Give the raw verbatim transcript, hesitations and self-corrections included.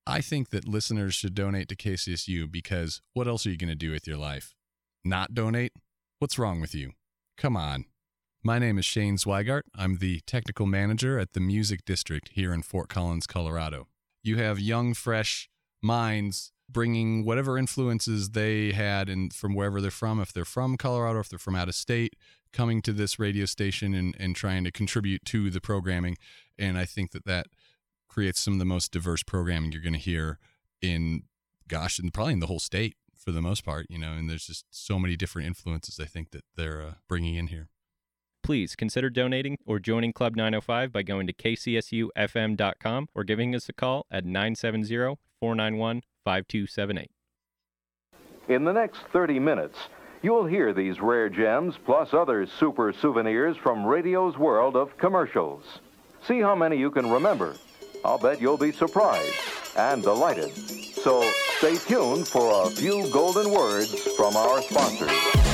I think that listeners should donate to K C S U because what else are you going to do with your life? Not donate? What's wrong with you? Come on. My name is Shane Zweigart. I'm the technical manager at the Music District here in Fort Collins, Colorado. You have young, fresh minds bringing whatever influences they had in, from wherever they're from, if they're from Colorado, if they're from out of state, coming to this radio station and, and trying to contribute to the programming. And I think that that creates some of the most diverse programming you're going to hear in, gosh, and probably in the whole state for the most part, you know, and there's just so many different influences I think that they're uh, bringing in here. Please consider donating or joining Club nine oh five by going to k c s u f m dot com or giving us a call at nine seven zero, four nine one, five two seven eight. In the next thirty minutes, you'll hear these rare gems plus other super souvenirs from radio's world of commercials. See how many you can remember. I'll bet you'll be surprised and delighted. So stay tuned for a few golden words from our sponsors.